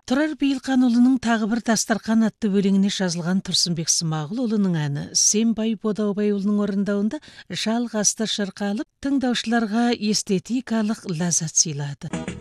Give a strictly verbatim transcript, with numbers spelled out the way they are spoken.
Тұрар Бейілқан ұлының тағы бір Дастарқан атты өлеңіне жазылған Тұрсынбек Смағұл ұлының әні Сембай Бодаубай ұлының орындауында жалғасты шырқалып, тыңдаушыларға эстетикалық ләззат сыйлады.